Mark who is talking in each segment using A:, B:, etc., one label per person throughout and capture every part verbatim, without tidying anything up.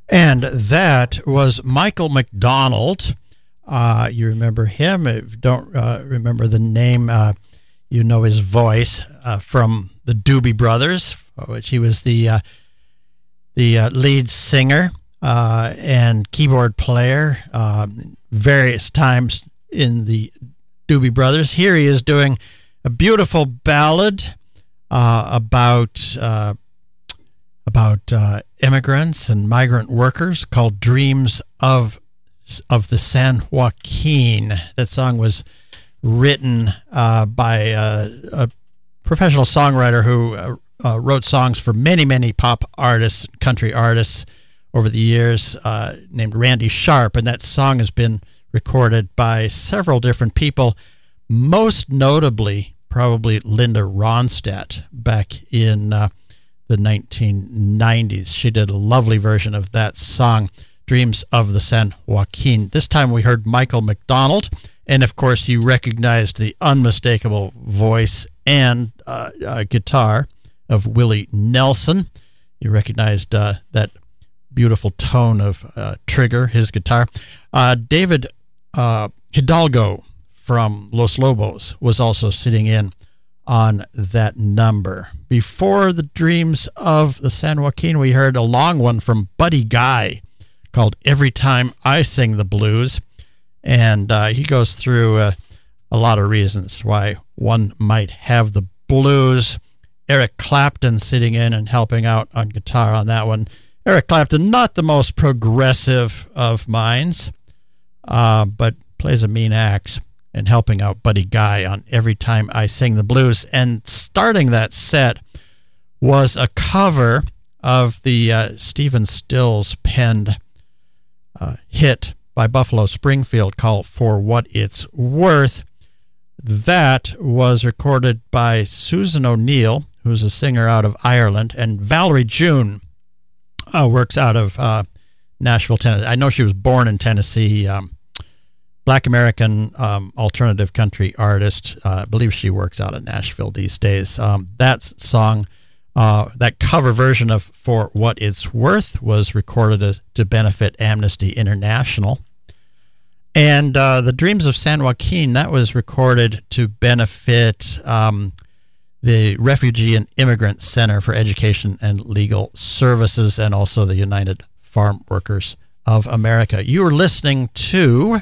A: And that was Michael McDonald. Uh, you remember him. If you don't uh, remember the name, uh, you know his voice uh, from the Doobie Brothers, which he was the uh, the uh, lead singer uh, and keyboard player uh, various times in the Doobie Brothers. Here he is doing a beautiful ballad uh, about uh, about uh, immigrants and migrant workers called "Dreams of of the San Joaquin." That song was written uh, by uh, a professional songwriter who uh, uh, wrote songs for many, many pop artists, country artists over the years, uh, named Randy Sharp, and that song has been recorded by several different people, most notably probably Linda Ronstadt back in uh, the nineteen nineties. She did a lovely version of that song, Dreams of the San Joaquin. This time we heard Michael McDonald, and of course you recognized the unmistakable voice and uh, uh, guitar of Willie Nelson. You recognized uh, that beautiful tone of uh, Trigger, his guitar. Uh, David uh, Hidalgo from Los Lobos was also sitting in on that number. Before the Dreams of the San Joaquin, we heard a long one from Buddy Guy called Every Time I Sing the Blues. And uh, he goes through uh, a lot of reasons why one might have the blues. Eric Clapton sitting in and helping out on guitar on that one. Eric Clapton, not the most progressive of minds, uh, but plays a mean axe and helping out Buddy Guy on Every Time I Sing the Blues. And starting that set was a cover of the uh, Stephen Stills penned uh, hit by Buffalo Springfield called For What It's Worth. That was recorded by Susan O'Neill, who's a singer out of Ireland, and Valerie June uh, works out of uh, Nashville, Tennessee. I know she was born in Tennessee. Um, Black American um, alternative country artist. Uh, I believe she works out of Nashville these days. Um, that song, uh, that cover version of For What It's Worth was recorded as, to benefit Amnesty International. And uh, the Dreams of San Joaquin, that was recorded to benefit um, the Refugee and Immigrant Center for Education and Legal Services and also the United Farm Workers of America. You are listening to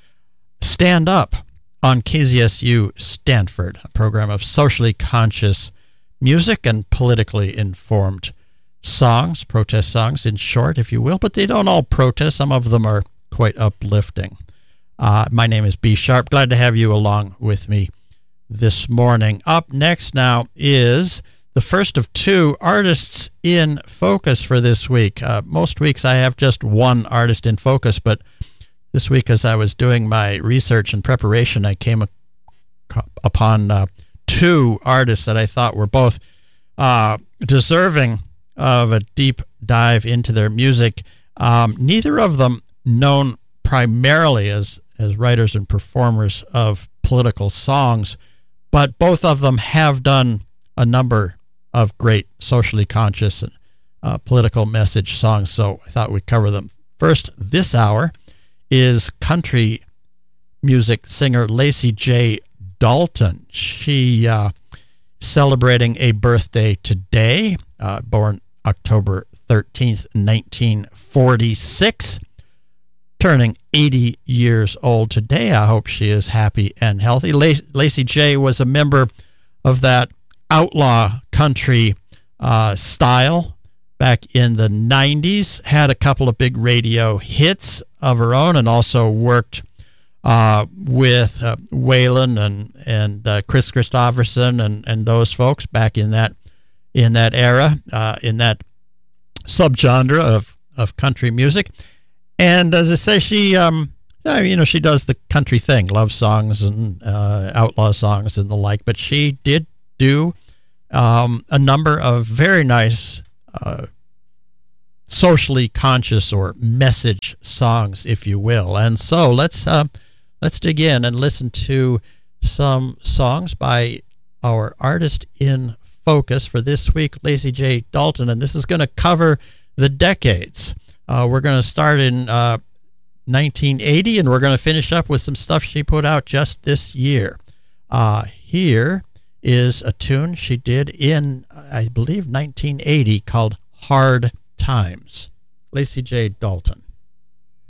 A: Stand Up on K Z S U Stanford, a program of socially conscious music and politically informed songs, protest songs in short, if you will, but they don't all protest. Some of them are quite uplifting. Uh, my name is B. Sharp. Glad to have you along with me this morning. Up next now is the first of two artists in focus for this week. Uh, most weeks I have just one artist in focus, but this week as I was doing my research and preparation, I came upon uh, two artists that I thought were both uh, deserving of a deep dive into their music. Um, neither of them known primarily as as writers and performers of political songs, but both of them have done a number of great socially conscious and uh, political message songs, so I thought we'd cover them. First, this hour is country music singer Lacey J. Dalton. She uh, celebrating a birthday today, uh, born October thirteenth, nineteen forty-six. Turning eighty years old today. I hope she is happy and healthy. Lacey J was a member of that outlaw country uh, style back in the nineties, had a couple of big radio hits of her own, and also worked uh, with uh, Waylon and and uh, Chris Christopherson and, and those folks back in that in that era, uh, in that subgenre of, of country music. And as I say, she, um, you know, she does the country thing, love songs and uh, outlaw songs and the like. But she did do um, a number of very nice uh, socially conscious or message songs, if you will. And so let's uh, let's dig in and listen to some songs by our artist in focus for this week, Lacey J. Dalton. And this is going to cover the decades Uh, we're going to start in uh, nineteen eighty, and we're going to finish up with some stuff she put out just this year. Uh, here is a tune she did in, I believe, nineteen eighty called Hard Times. Lacey J. Dalton.